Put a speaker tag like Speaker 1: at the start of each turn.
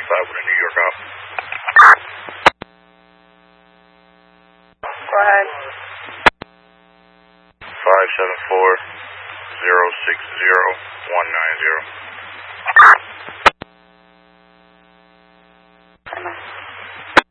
Speaker 1: side with a New York out.
Speaker 2: Go ahead.
Speaker 1: 574-060-190.